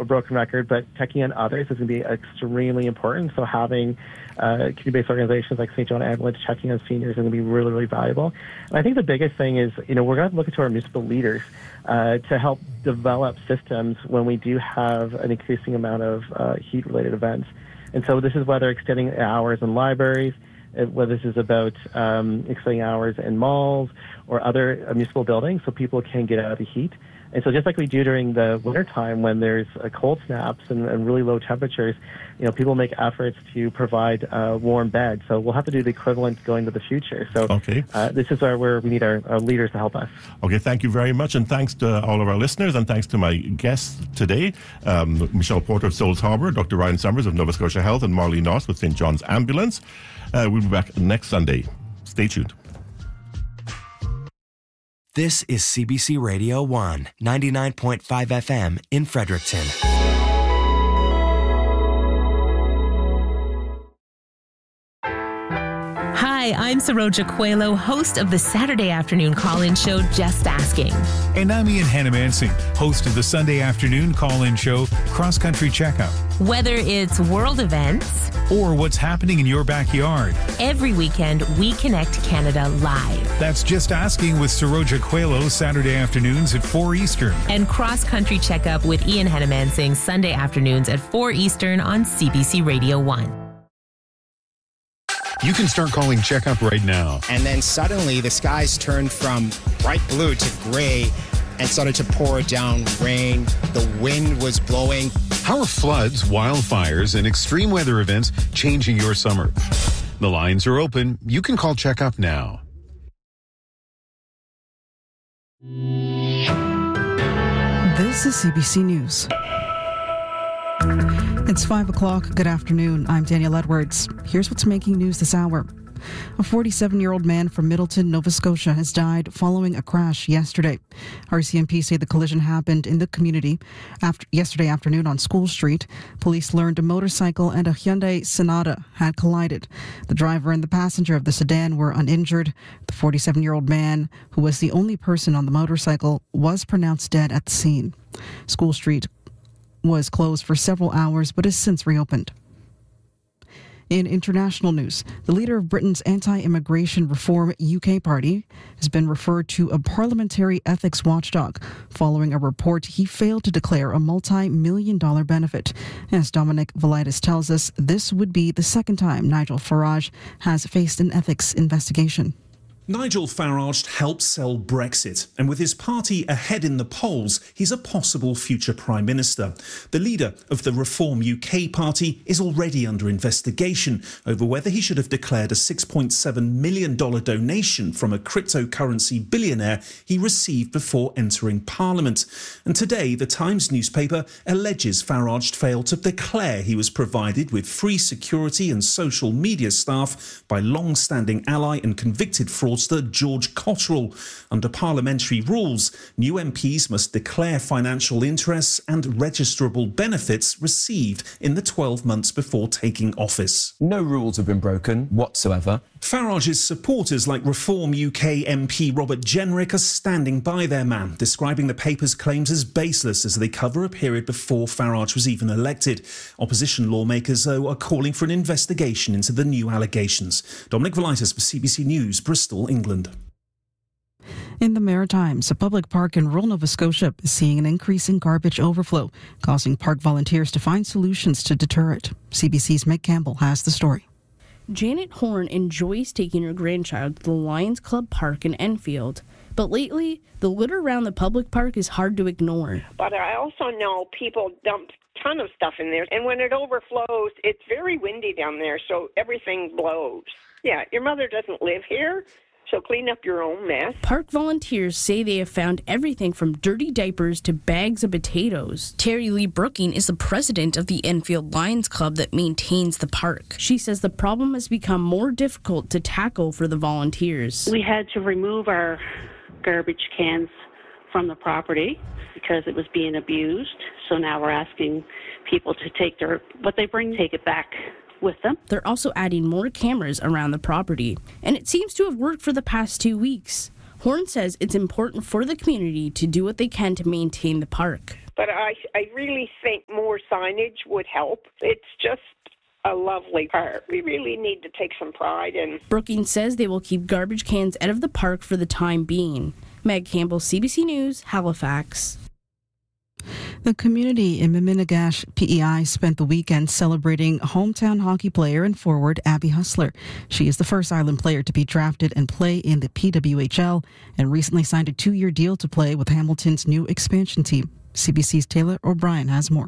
broken record, but checking on others is going to be extremely important. So having community-based organizations like St. John Ambulance checking on seniors is going to be really, really valuable. And I think the biggest thing is, we're going to look to our municipal leaders to help develop systems when we do have an increasing amount of heat-related events. And so this is whether extending hours in libraries, whether this is about extending hours in malls or other municipal buildings so people can get out of the heat. And so just like we do during the wintertime when there's cold snaps and really low temperatures, people make efforts to provide warm beds. So we'll have to do the equivalent going to the future. So this is where we need our leaders to help us. Okay, thank you very much. And thanks to all of our listeners and thanks to my guests today, Michelle Porter of Souls Harbour, Dr. Ryan Summers of Nova Scotia Health, and Marlene Noss with St. John's Ambulance. We'll be back next Sunday. Stay tuned. This is CBC Radio 1, 99.5 FM in Fredericton. Hi, I'm Saroja Coelho, host of the Saturday afternoon call-in show, Just Asking. And I'm Ian Hannamansing, host of the Sunday afternoon call-in show, Cross Country Checkup. Whether it's world events or what's happening in your backyard, every weekend we connect Canada live. That's Just Asking with Saroja Coelho, Saturday afternoons at 4 Eastern. And Cross Country Checkup with Ian Hannamansing, Sunday afternoons at 4 Eastern on CBC Radio 1. You can start calling Checkup right now. And then suddenly the skies turned from bright blue to gray and started to pour down rain. The wind was blowing. How are floods, wildfires, and extreme weather events changing your summer? The lines are open. You can call Checkup now. This is CBC News. It's 5 o'clock. Good afternoon. I'm Danielle Edwards. Here's what's making news this hour. A 47-year-old man from Middleton, Nova Scotia, has died following a crash yesterday. RCMP say the collision happened in the community yesterday afternoon on School Street. Police learned a motorcycle and a Hyundai Sonata had collided. The driver and the passenger of the sedan were uninjured. The 47-year-old man, who was the only person on the motorcycle, was pronounced dead at the scene. School Street was closed for several hours but has since reopened. In international news, the leader of Britain's anti-immigration reform UK party has been referred to a parliamentary ethics watchdog following a report he failed to declare a multi-million-dollar benefit. As Dominic Velitis tells us, this would be the second time Nigel Farage has faced an ethics investigation. Nigel Farage helped sell Brexit, and with his party ahead in the polls, he's a possible future Prime Minister. The leader of the Reform UK party is already under investigation over whether he should have declared a $6.7 million donation from a cryptocurrency billionaire he received before entering Parliament. And today, the Times newspaper alleges Farage failed to declare he was provided with free security and social media staff by long-standing ally and convicted fraudster George Cotterill. Under parliamentary rules, new MPs must declare financial interests and registrable benefits received in the 12 months before taking office. No rules have been broken whatsoever. Farage's supporters like Reform UK MP Robert Jenrick are standing by their man, describing the paper's claims as baseless as they cover a period before Farage was even elected. Opposition lawmakers, though, are calling for an investigation into the new allegations. Dominic Velitis for CBC News, Bristol, England. In the Maritimes, a public park in rural Nova Scotia is seeing an increase in garbage overflow, causing park volunteers to find solutions to deter it. CBC's Meg Campbell has the story. Janet Horn enjoys taking her grandchild to the Lions Club Park in Enfield. But lately, the litter around the public park is hard to ignore. But I also know people dump a ton of stuff in there. And when it overflows, it's very windy down there, so everything blows. Yeah, your mother doesn't live here, so clean up your own mess. Park volunteers say they have found everything from dirty diapers to bags of potatoes. Terry Lee Brooking is the president of the Enfield Lions Club that maintains the park. She says the problem has become more difficult to tackle for the volunteers. We had to remove our garbage cans from the property because it was being abused. So now we're asking people to take what they bring, take it back with them. They're also adding more cameras around the property, and it seems to have worked for the past 2 weeks. Horn says it's important for the community to do what they can to maintain the park. But I really think more signage would help. It's just a lovely park. We really need to take some pride in. Brookings says they will keep garbage cans out of the park for the time being. Meg Campbell, CBC News, Halifax. The community in Miminegash, PEI, spent the weekend celebrating hometown hockey player and forward Abby Hustler. She is the first Island player to be drafted and play in the PWHL and recently signed a 2-year deal to play with Hamilton's new expansion team. CBC's Taylor O'Brien has more.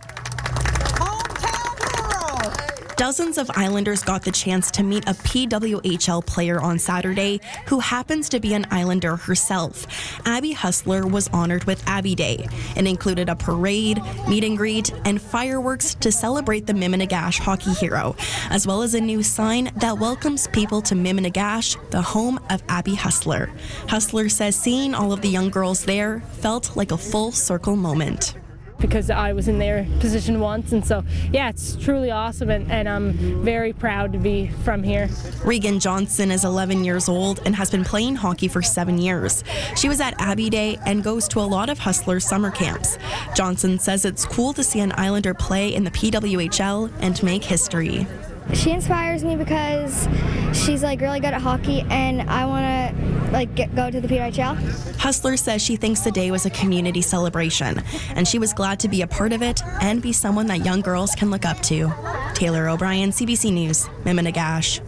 Dozens of Islanders got the chance to meet a PWHL player on Saturday who happens to be an Islander herself. Abby Hustler was honored with Abby Day and included a parade, meet and greet, and fireworks to celebrate the Miminegash hockey hero, as well as a new sign that welcomes people to Miminegash, the home of Abby Hustler. Hustler says seeing all of the young girls there felt like a full circle moment. Because I was in their position once, and so yeah, it's truly awesome, and I'm very proud to be from here. Regan Johnson is 11 years old and has been playing hockey for 7 years. She was at Abby Day and goes to a lot of Hustler summer camps. Johnson says it's cool to see an Islander play in the PWHL and make history. She inspires me because she's really good at hockey, and I want to go to the PWHL. Hustler says she thinks the day was a community celebration, and she was glad to be a part of it and be someone that young girls can look up to. Taylor O'Brien, CBC News, Miminegash.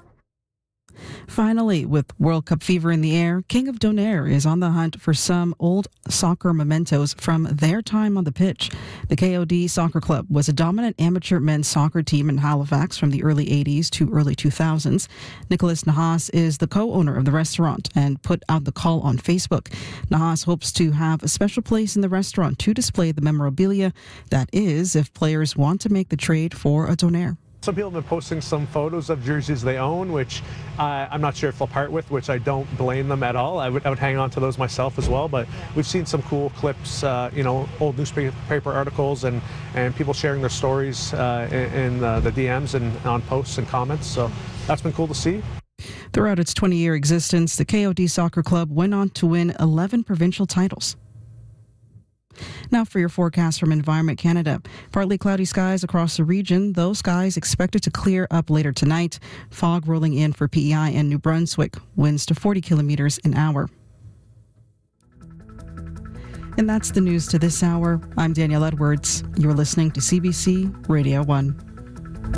Finally, with World Cup fever in the air, King of Donair is on the hunt for some old soccer mementos from their time on the pitch. The KOD Soccer Club was a dominant amateur men's soccer team in Halifax from the early 80s to early 2000s. Nicholas Nahas is the co-owner of the restaurant and put out the call on Facebook. Nahas hopes to have a special place in the restaurant to display the memorabilia. That is, if players want to make the trade for a Donair. Some people have been posting some photos of jerseys they own, which I'm not sure if they'll part with, which I don't blame them at all. I would hang on to those myself as well, but we've seen some cool clips, old newspaper articles and people sharing their stories in the DMs and on posts and comments, so that's been cool to see. Throughout its 20-year existence, the KOD Soccer Club went on to win 11 provincial titles. Now for your forecast from Environment Canada. Partly cloudy skies across the region, though skies expected to clear up later tonight. Fog rolling in for PEI and New Brunswick. Winds to 40 kilometers an hour. And that's the news to this hour. I'm Danielle Edwards. You're listening to CBC Radio 1.